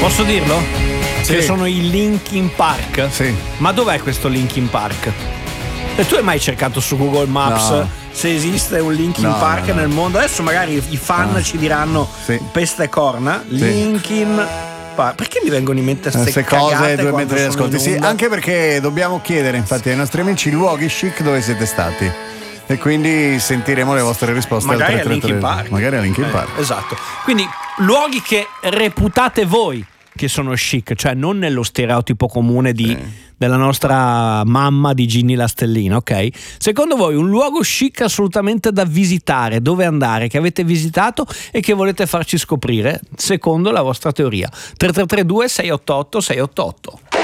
Posso dirlo? Sì. Che sono i Linkin Park. Sì. Ma dov'è questo Linkin Park? E tu hai mai cercato su Google Maps No. se esiste un Linkin No, Park no. nel mondo? Adesso magari i fan ci diranno Sì. peste e corna. Sì. Linkin Park. Perché mi vengono in mente queste cose cagate due quando mentre le sono ascolti? in Sì, onda? anche perché dobbiamo chiedere infatti ai nostri amici luoghi chic dove siete stati. E quindi sentiremo le vostre risposte Magari al a 333. Linkin Park. Magari a Linkin Park. Esatto. Quindi luoghi che reputate voi che sono chic, cioè non nello stereotipo comune della nostra mamma di Ginny la Stellina, ok? Secondo voi un luogo chic assolutamente da visitare, dove andare, che avete visitato e che volete farci scoprire, secondo la vostra teoria? 3332 688 688.